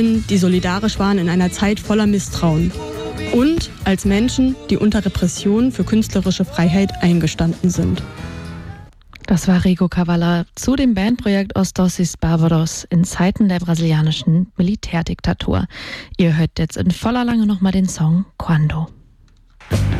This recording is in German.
die solidarisch waren in einer Zeit voller Misstrauen. Und als Menschen, die unter Repression für künstlerische Freiheit eingestanden sind. Das war Rico Kavala zu dem Bandprojekt Os Doces Bárbaros in Zeiten der brasilianischen Militärdiktatur. Ihr hört jetzt in voller Länge nochmal den Song Quando.